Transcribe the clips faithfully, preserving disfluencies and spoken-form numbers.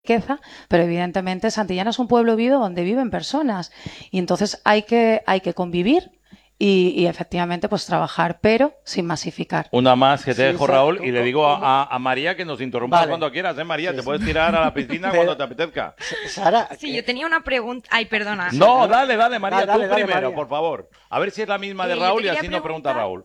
riqueza, pero evidentemente Santillana es un pueblo vivo donde viven personas y entonces hay que, hay que convivir y, y efectivamente pues trabajar, pero sin masificar. Una más que te Sí, dejo, sí, Raúl, tú- y le tú- digo a, a María que nos interrumpas Vale. cuando quieras, ¿eh, María? Sí, te sí. puedes tirar a la piscina Pero- cuando te apetezca. Sara, Sí, que- yo tenía una pregunta. Ay, perdona. No, dale, dale, María, Dale, dale, tú dale, primero, María. por favor. A ver si es la misma de Eh, yo Raúl te y quería así no pregunta preguntar- Raúl.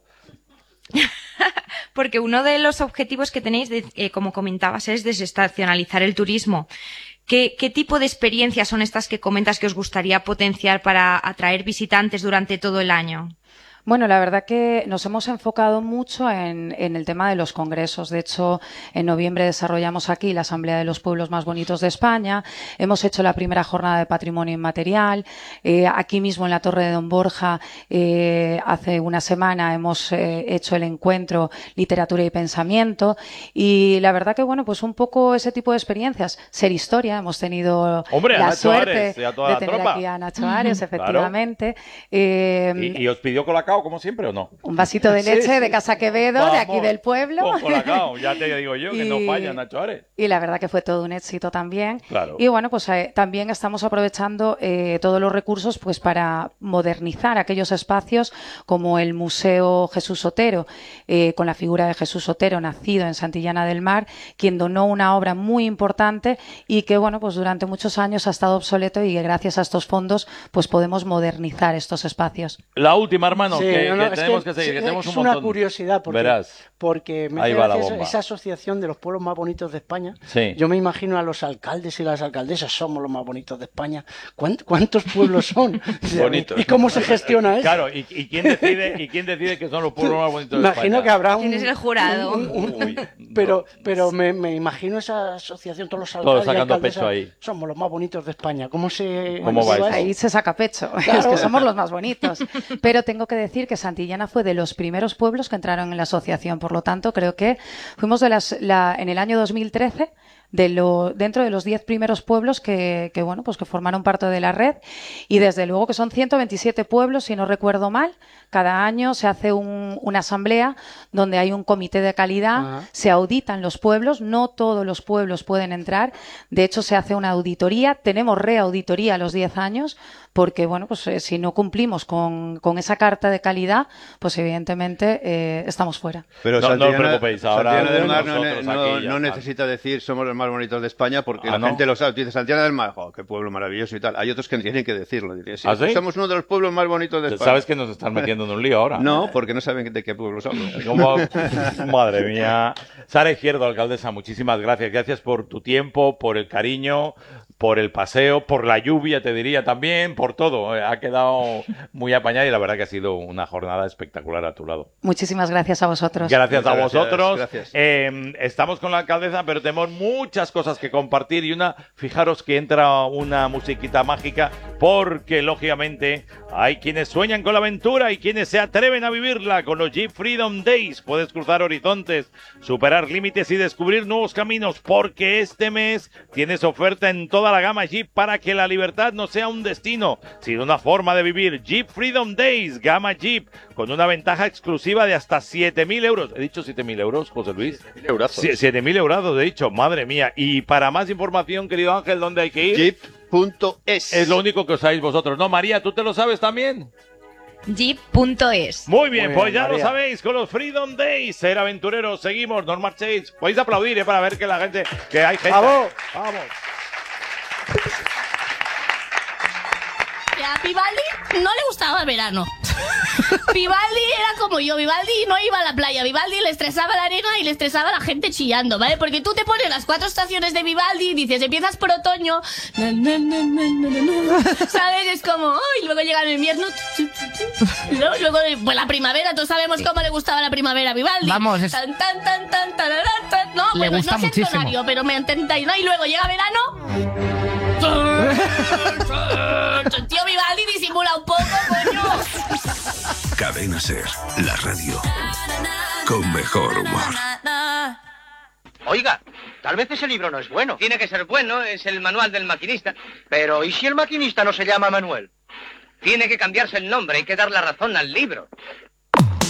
Porque uno de los objetivos que tenéis, de- eh, como comentabas, es desestacionalizar el turismo. ¿Qué, ¿Qué tipo de experiencias son estas que comentas que os gustaría potenciar para atraer visitantes durante todo el año? Bueno, la verdad que nos hemos enfocado mucho en, en el tema de los congresos. De hecho, en noviembre desarrollamos aquí la Asamblea de los Pueblos Más Bonitos de España. Hemos hecho la primera jornada de patrimonio inmaterial. Eh, aquí mismo en la Torre de Don Borja, eh, hace una semana hemos eh, hecho el encuentro Literatura y Pensamiento. Y la verdad que, bueno, pues un poco ese tipo de experiencias. Ser historia. Hemos tenido Hombre, a la Nacho suerte Ares y a toda de la tener tropa. aquí a Nacho Ares, efectivamente. Eh, ¿Y, y os pidió colacao como siempre o no? un vasito de leche Sí, sí. de Casa Quevedo, de aquí Vamos, del pueblo. Con colacao, ya te digo yo que no Y- falla Nacho Ares. Y la verdad que fue todo un éxito también. Claro. Y bueno, pues eh, también estamos aprovechando eh, todos los recursos pues para modernizar aquellos espacios como el Museo Jesús Otero, eh, con la figura de Jesús Otero, nacido en Santillana del Mar, quien donó una obra muy importante y que bueno, pues durante muchos años ha estado obsoleto y que gracias a estos fondos pues podemos modernizar estos espacios. La última, hermano, Sí, que, no, no, que es tenemos que, que seguir, que es tenemos un una montón. curiosidad porque, Verás. porque me Ahí hace va la gracia bomba. esa asociación de los pueblos más bonitos de España. Sí. Yo me imagino a los alcaldes y las alcaldesas, somos los más bonitos de España. ¿Cuánt- ¿Cuántos pueblos son? Bonitos. ¿Y cómo se gestiona eso? Claro, ¿y, y quién decide y quién decide que son los pueblos más bonitos de Imagino España? que habrá un... ¿Quién es el jurado? un- un- un- Uy, pero no. pero me, me imagino esa asociación, todos los Todos alcaldes y sacando alcaldesas, pecho ahí. somos los más bonitos de España. ¿Cómo se ¿Cómo va lleva eso? Ahí se saca pecho, es que somos los más bonitos. Pero tengo que decir que Santillana fue de los primeros pueblos que entraron en la asociación, por lo tanto creo que fuimos de las, la, en el año dos mil trece de lo, dentro de los diez primeros pueblos que, que, bueno, pues que formaron parte de la red y desde luego que son ciento veintisiete pueblos, si no recuerdo mal. Cada año se hace un, una asamblea donde hay un comité de calidad, Ajá. se auditan los pueblos, no todos los pueblos pueden entrar, de hecho se hace una auditoría, tenemos reauditoría a los diez años, porque bueno, pues eh, si no cumplimos con, con esa carta de calidad, pues evidentemente eh, estamos fuera. Pero No, no os Santillana, preocupéis, ahora Santillana del Mar no, nosotros no- aquí ya no está. necesita decir somos los más bonitos de España porque Ah, la ¿no? gente lo sabe. Tú dices Santillana del Mar, jo, qué pueblo maravilloso y tal. Hay otros que tienen que decirlo. Dirían, sí, ¿Ah, sí? somos uno de los pueblos más bonitos de España. Sabes que nos están metiendo en un lío ahora. No, porque no saben de qué pueblo somos. Como- Madre mía. Sara Izquierdo, alcaldesa, muchísimas gracias. Gracias por tu tiempo, por el cariño, por el paseo, por la lluvia, te diría también, por todo. Eh, Ha quedado muy apañada y la verdad que ha sido una jornada espectacular a tu lado. Muchísimas gracias a vosotros. Gracias Muchas a gracias, vosotros. gracias. Eh, estamos con la alcaldesa, pero tenemos muchas cosas que compartir y una, fijaros que entra una musiquita mágica porque lógicamente hay quienes sueñan con la aventura y quienes se atreven a vivirla con los Jeep Freedom Days. Puedes cruzar horizontes, superar límites y descubrir nuevos caminos porque este mes tienes oferta en toda la gama Jeep para que la libertad no sea un destino, sino una forma de vivir. Jeep Freedom Days, gama Jeep, con una ventaja exclusiva de hasta siete mil euros. ¿He dicho siete mil euros, José Luis? Sie- siete mil euros, he dicho, madre mía. Y para más información, querido Ángel, ¿dónde hay que ir? Jeep punto es. Es lo único que os sabéis vosotros. ¿No, María? ¿Tú te lo sabes también? jeep punto es. Muy bien, Muy pues bien, ya María. lo sabéis, con los Freedom Days. Ser aventureros, seguimos, no os marchéis. Podéis aplaudir, ¿eh? Para ver que la gente, que hay gente. ¡Bravo! Vamos. A Vivaldi no le gustaba el verano. Vivaldi era como yo, Vivaldi no iba a la playa, Vivaldi le estresaba la arena y le estresaba la gente chillando, ¿vale? Porque tú te pones las cuatro estaciones de Vivaldi y dices, empiezas por otoño, na, na, na, na, na, na, na, ¿sabes? Es como, oh, y luego llega el invierno, y luego, luego, pues la primavera, todos sabemos cómo le gustaba la primavera a Vivaldi. Vamos, es- Tan, tan, tan, tan, tararán, tan. No, Le bueno, gusta no sé muchísimo. entonario, pero me entendáis, ¿no? Y luego llega verano... Tío Vivaldi disimula un poco, coño. Cadena Ser, la radio con mejor humor. Oiga, tal vez ese libro no es bueno. Tiene que ser bueno, es el manual del maquinista. Pero, ¿y si el maquinista no se llama Manuel? Tiene que cambiarse el nombre, hay que dar la razón al libro.